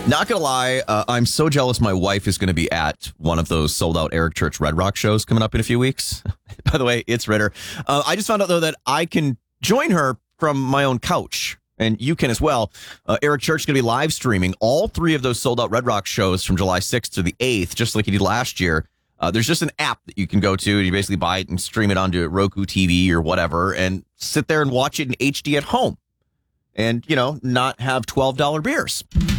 Not gonna lie, I'm so jealous my wife is going to be at one of those sold out Eric Church Red Rock shows coming up in a few weeks. By the way, it's Ritter. I just found out, though, that I can join her from my own couch, and you can as well. Eric Church is going to be live streaming all three of those sold out Red Rock shows from July 6th to the 8th, just like he did last year. There's just an app that you can go to. You basically buy it and stream it onto Roku TV or whatever and sit there and watch it in HD at home and, not have $12 beers.